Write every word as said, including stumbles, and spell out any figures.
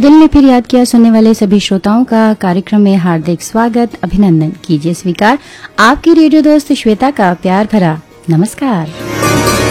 दिल ने फिर याद किया सुनने वाले सभी श्रोताओं का कार्यक्रम में हार्दिक स्वागत, अभिनंदन कीजिए स्वीकार आपकी रेडियो दोस्त श्वेता का प्यार भरा नमस्कार।